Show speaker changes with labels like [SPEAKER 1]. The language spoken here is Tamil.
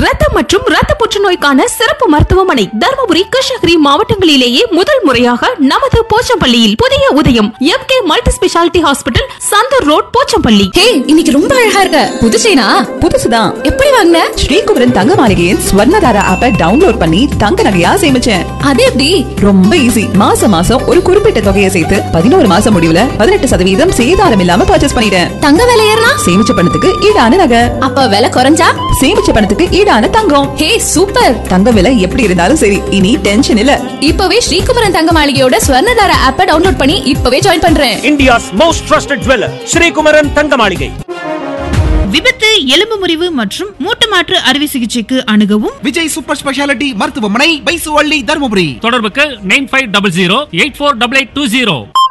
[SPEAKER 1] ரத்தம் மற்றும் ரத்த புற்றுநோய்க்கான சிறப்பு மருத்துவமனை தர்மபுரி, கிருஷ்ணகிரி மாவட்டங்களிலேயே முதல் முறையாக நமது போச்சம்பள்ளியில் புதிய உதயம் MK multi speciality hospital, Santoor road, Pochampalli.
[SPEAKER 2] இன்னைக்கு ரொம்ப அழகா இருக்க. புதுசேனா?
[SPEAKER 3] புதுசுதான்.
[SPEAKER 2] எப்படி வாங்குன?
[SPEAKER 3] ஸ்ரீகுமரன் தங்க மாளிகையின் ஸ்வர்ணதாரா ஆப்பை டவுன்லோட் பண்ணி தங்க நகையா சேமிச்சேன்.
[SPEAKER 2] அது எப்படி?
[SPEAKER 3] ரொம்ப ஈஸி. மாசம் ஒரு குறிப்பிட்ட தொகையை சேர்த்து 11 மாசம் முடிவுல 18% சேதாரம் இல்லாம பர்ச்சேஸ் பண்ணிட்டேன்.
[SPEAKER 2] தங்க விலை ஏறனா?
[SPEAKER 3] சேமிச்ச பணத்துக்கு ஈடான நகை.
[SPEAKER 2] அப்ப விலை குறைஞ்சா?
[SPEAKER 3] சேமிச்ச பணத்துக்கு ஈடான தங்கம்.
[SPEAKER 2] சூப்பர்.
[SPEAKER 3] தங்க விலை எப்படி இருந்தாலும் சரி, இனி டென்ஷன் இல்ல.
[SPEAKER 2] இப்பவே ஸ்ரீகுமரன் தங்க மாளிகையோட ஸ்வர்ணதாரா ஆப்பை டவுன்லோட் பண்ணி இப்பவே ஜாயின் பண்றேன்.
[SPEAKER 4] India's most trusted jeweler, Sri Kumaran தங்க மாளிகை.
[SPEAKER 5] விபத்து, எலும்பு முறிவு மற்றும் மூட்டு மாற்று அறுவை சிகிச்சைக்கு அணுகவும்
[SPEAKER 6] விஜய் சூப்பர் ஸ்பெஷாலிட்டி மருத்துவமனை, பைசுவள்ளி, தர்மபுரி.
[SPEAKER 4] தொடர்புக்கு 9500 848820.